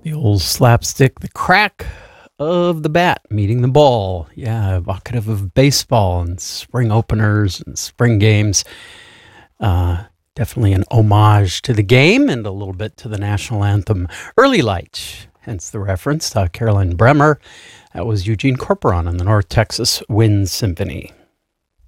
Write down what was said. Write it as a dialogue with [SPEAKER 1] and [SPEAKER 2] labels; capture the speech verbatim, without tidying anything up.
[SPEAKER 1] The old slapstick, the crack of the bat meeting the ball. Yeah, evocative of baseball and spring openers and spring games. Uh, definitely an homage to the game and a little bit to the national anthem, Early Light, hence the reference to Carolyn Bremer. That was Eugene Corporon and the North Texas Wind Symphony.